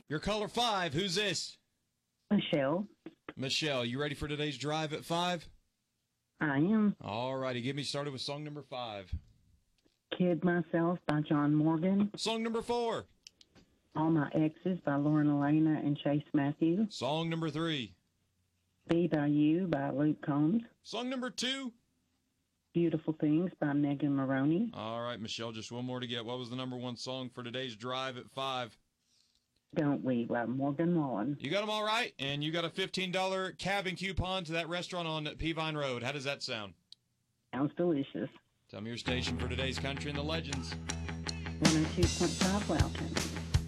Your caller 5. Who's this? Michelle. Michelle, you ready for today's drive at 5? I am. All righty, get me started with song number 5. Kid Myself by John Morgan. Song number 4. All My Exes by Lauren Elena and Chase Matthew. Song number 3. Be By You by Luke Combs. Song number 2. Beautiful Things by Megan Maroney. All right, Michelle, just one more to get. What was the number 1 song for today's drive at 5? Don't We by Morgan Wallen. You got them all right, and you got a $15 cabin coupon to that restaurant on Peavine Road. How does that sound? Sounds delicious. Tell me your station for today's Country and the Legends. 102.5 Loud Country.